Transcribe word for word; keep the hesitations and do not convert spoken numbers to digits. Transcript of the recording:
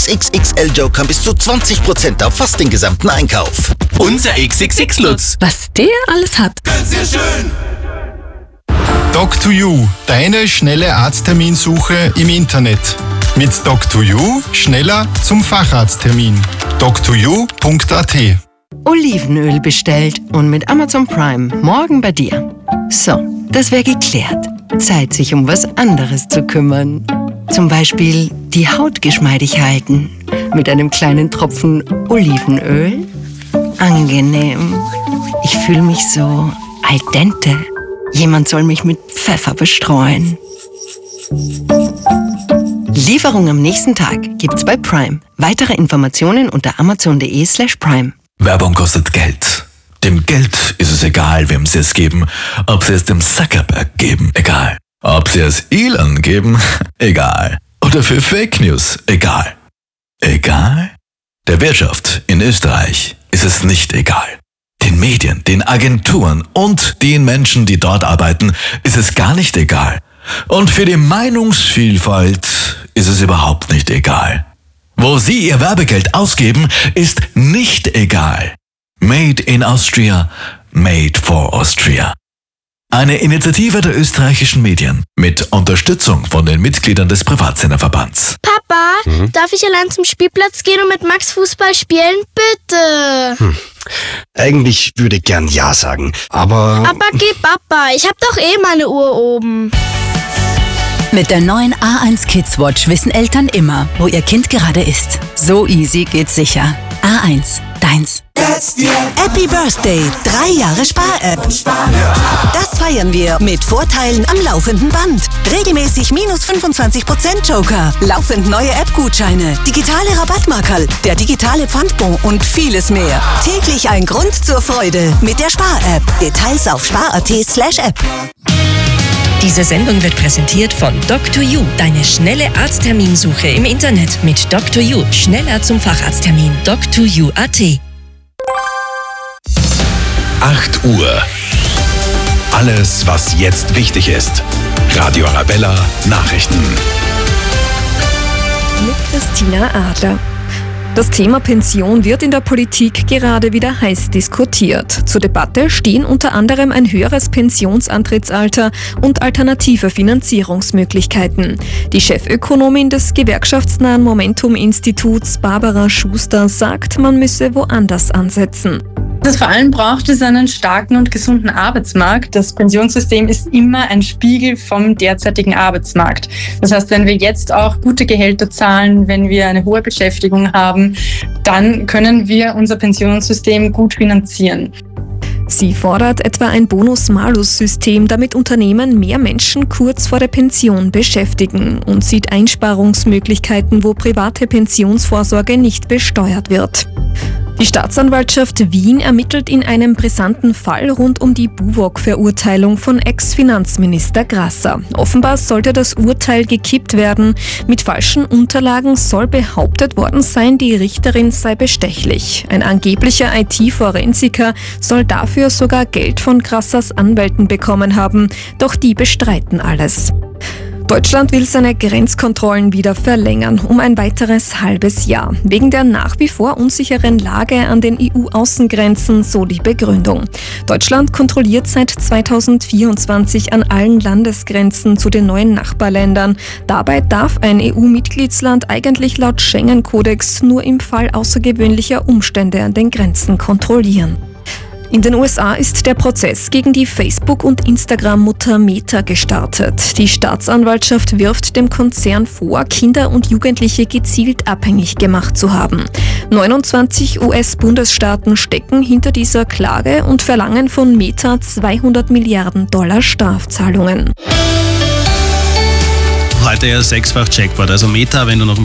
X X X L-Joker bis zu zwanzig Prozent auf fast den gesamten Einkauf. Unser X X X-Lutz. Was der alles hat. Ganz sehr schön. Doc to You, deine schnelle Arztterminsuche im Internet. Mit Doc to You schneller zum Facharzttermin. doc to you punkt a t. Olivenöl bestellt und mit Amazon Prime morgen bei dir. So, das wäre geklärt. Zeit, sich um was anderes zu kümmern. Zum Beispiel die Haut geschmeidig halten. Mit einem kleinen Tropfen Olivenöl. Angenehm. Ich fühle mich so al dente. Jemand soll mich mit Pfeffer bestreuen. Lieferung am nächsten Tag gibt's bei Prime. Weitere Informationen unter amazon.de slash prime. Werbung kostet Geld. Dem Geld ist es egal, wem sie es geben. Ob sie es dem Zuckerberg geben, egal. Ob sie es Elon geben, egal. Oder für Fake News, egal. Egal? Der Wirtschaft in Österreich ist es nicht egal. Den Medien, den Agenturen und den Menschen, die dort arbeiten, ist es gar nicht egal. Und für die Meinungsvielfalt ist es überhaupt nicht egal. Wo sie ihr Werbegeld ausgeben, ist nicht egal. Made in Austria, made for Austria. Eine Initiative der österreichischen Medien mit Unterstützung von den Mitgliedern des Privatsenderverbands. Papa, hm? darf ich allein zum Spielplatz gehen und mit Max Fußball spielen? Bitte. Hm. Eigentlich würde ich gern Ja sagen, aber... Aber geh Papa, ich hab doch eh meine Uhr oben. Mit der neuen A eins Kids Watch wissen Eltern immer, wo ihr Kind gerade ist. So easy geht's sicher. A eins, deins. Happy Birthday, drei Jahre Spar-App. Das feiern wir mit Vorteilen am laufenden Band. Regelmäßig minus fünfundzwanzig Prozent Joker, laufend neue App-Gutscheine, digitale Rabattmarkerl, der digitale Pfandbon und vieles mehr. Täglich ein Grund zur Freude mit der Spar-App. Details auf spar.at slash app. Diese Sendung wird präsentiert von Doc to You, deine schnelle Arztterminsuche im Internet. Mit Doc to You, schneller zum Facharzttermin. doc to you punkt a t. acht Uhr. Alles, was jetzt wichtig ist. Radio Arabella Nachrichten. Mit Christina Adler. Das Thema Pension wird in der Politik gerade wieder heiß diskutiert. Zur Debatte stehen unter anderem ein höheres Pensionsantrittsalter und alternative Finanzierungsmöglichkeiten. Die Chefökonomin des gewerkschaftsnahen Momentum-Instituts, Barbara Schuster, sagt, man müsse woanders ansetzen. Also vor allem braucht es einen starken und gesunden Arbeitsmarkt. Das Pensionssystem ist immer ein Spiegel vom derzeitigen Arbeitsmarkt. Das heißt, wenn wir jetzt auch gute Gehälter zahlen, wenn wir eine hohe Beschäftigung haben, dann können wir unser Pensionssystem gut finanzieren. Sie fordert etwa ein Bonus-Malus-System, damit Unternehmen mehr Menschen kurz vor der Pension beschäftigen, und sieht Einsparungsmöglichkeiten, wo private Pensionsvorsorge nicht besteuert wird. Die Staatsanwaltschaft Wien ermittelt in einem brisanten Fall rund um die Buwok-Verurteilung von Ex-Finanzminister Grasser. Offenbar sollte das Urteil gekippt werden. Mit falschen Unterlagen soll behauptet worden sein, die Richterin sei bestechlich. Ein angeblicher I T-Forensiker soll dafür sogar Geld von Grassers Anwälten bekommen haben. Doch die bestreiten alles. Deutschland will seine Grenzkontrollen wieder verlängern, um ein weiteres halbes Jahr. Wegen der nach wie vor unsicheren Lage an den E U-Außengrenzen, so die Begründung. Deutschland kontrolliert seit zweitausendvierundzwanzig an allen Landesgrenzen zu den neuen Nachbarländern. Dabei darf ein E U-Mitgliedsland eigentlich laut Schengen-Kodex nur im Fall außergewöhnlicher Umstände an den Grenzen kontrollieren. In den U S A ist der Prozess gegen die Facebook- und Instagram-Mutter Meta gestartet. Die Staatsanwaltschaft wirft dem Konzern vor, Kinder und Jugendliche gezielt abhängig gemacht zu haben. neunundzwanzig U S-Bundesstaaten stecken hinter dieser Klage und verlangen von Meta zweihundert Milliarden Dollar Strafzahlungen. Heute ja sechsfach Jackpot, also Meta, wenn du noch